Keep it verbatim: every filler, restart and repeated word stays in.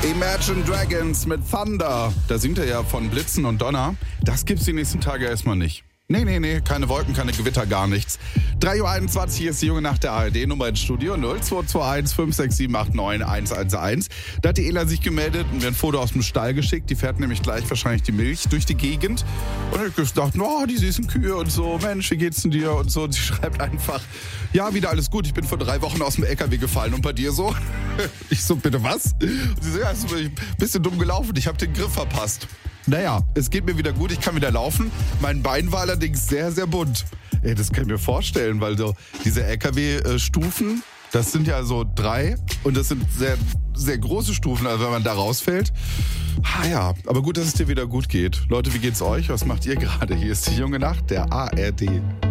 Imagine Dragons mit Thunder. Da singt er ja von Blitzen und Donner. Das gibt's die nächsten Tage erstmal nicht. Nee, nee, nee, keine Wolken, keine Gewitter, gar nichts. drei Uhr einundzwanzig, hier ist die Junge Nacht der A R D-Nummer ins Studio null zwei zwei eins fünf sechs sieben acht neun eins eins eins. Da hat die Ela sich gemeldet und mir ein Foto aus dem Stall geschickt. Die fährt nämlich gleich wahrscheinlich die Milch durch die Gegend. Und ich hab gedacht, oh, die süßen Kühe und so, Mensch, wie geht's denn dir? Und so, und sie schreibt einfach, ja, wieder alles gut, ich bin vor drei Wochen aus dem L K W gefallen und bei dir so? Ich so, bitte was? Und sie so, ja, ist ein bisschen dumm gelaufen, ich habe den Griff verpasst. Naja, es geht mir wieder gut, ich kann wieder laufen. Mein Bein war allerdings sehr, sehr bunt. Ey, das kann ich mir vorstellen, weil so diese L K W-Stufen, das sind ja so drei und das sind sehr, sehr große Stufen, also wenn man da rausfällt. Ah ja, aber gut, dass es dir wieder gut geht. Leute, wie geht's euch? Was macht ihr gerade? Hier ist die Junge Nacht, der A R D.